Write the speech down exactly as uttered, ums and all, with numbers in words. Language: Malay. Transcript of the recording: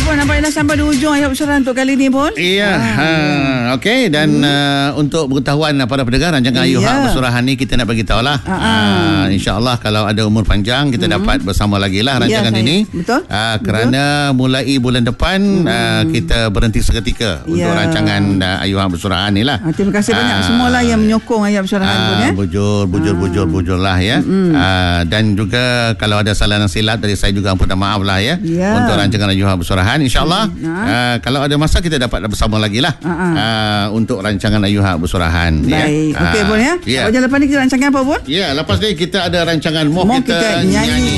pun nampaknya dah sampai di hujung ayat bersarahan untuk kali ni pun. Iya, ah, ha, okey, dan hmm. uh, untuk pengetahuan para pendengar rancangan Ayuh Hak Bersurahan ni kita nak bagi tahu lah. Ah, uh, InsyaAllah kalau ada umur panjang kita hmm. dapat bersama lagi lah rancangan ya, ini. Betul. Uh, kerana Betul. mulai bulan depan hmm. uh, kita berhenti seketika ya. untuk rancangan uh, Ayuh Hak Bersurahan ni lah. Ah, terima kasih uh, banyak semualah yang menyokong ayat bersurahan uh, pun ya. Bujur, bujur, ah. bujur, bujur lah ya. Hmm. Uh, dan juga kalau ada salah dan silap dari saya juga ampun maaf lah ya. ya. Untuk rancangan Ayuh Hak Bersurahan. InsyaAllah hmm. uh, kalau ada masa kita dapat bersama lagi lah uh, uh. uh, untuk rancangan Ayuh Hak Bersurahan. Baik. Ya. Okey uh, pun ya. Yeah. Lepas lepas ni kita rancangan apa pun? Ya, yeah, lepas ni kita ada rancangan Moh, Moh kita, kita nyanyi. nyanyi.